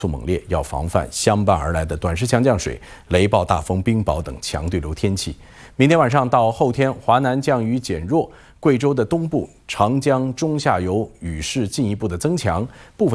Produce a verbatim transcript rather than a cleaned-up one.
速猛烈，要防范相伴而来的短时强降水、雷暴、大风、冰雹等强对流天气。明天晚上到后天，华南降雨减弱，贵州的东部、长江中下游雨势进一步的增强，部分。